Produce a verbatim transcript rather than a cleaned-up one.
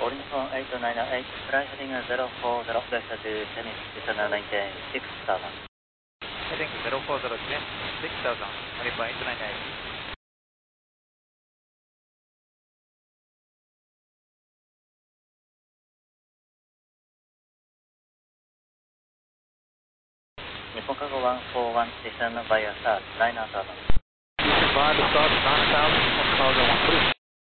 Olinson eight nine eight, flight heading zero four zero, left to Tennis, Cessna maintain six thousand. Heading zero four zero, ten, six thousand, Olinson eight nine eight. 日本カゴone four one ディスタンスバイアスタート、ナイナーサード。 By the start, nine thousand, cargo one three.